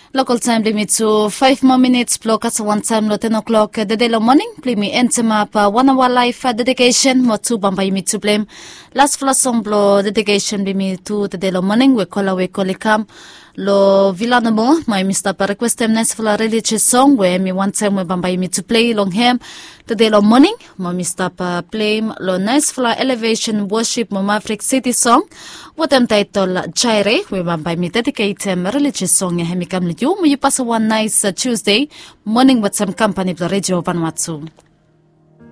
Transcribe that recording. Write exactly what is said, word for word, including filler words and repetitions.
Local time limit to five more minutes. Block at one time, lo ten o'clock. The day lo morning. Play me enter map one hour life dedication. Mo two bamba me to blame. Last floor song blow dedication be me to the day lo morning. We call away call come. Lo Villanamo, my Mister Pa request them nice for a religious song where me one time we bamba me to play long him. The day lo morning. My Mister Pa play lo nice for elevation worship mo Maverick City song. What am title Jaire. We bamba me dedicate him religious song. Hemi kam you. You pass one nice uh, Tuesday morning with some company of the radio Vanuatu.